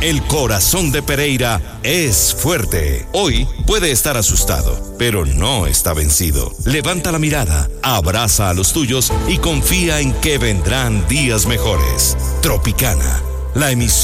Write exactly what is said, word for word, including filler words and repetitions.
El corazón de Pereira es fuerte. Hoy puede estar asustado, pero no está vencido. Levanta la mirada, abraza a los tuyos y confía en que vendrán días mejores. Tropicana, la emisión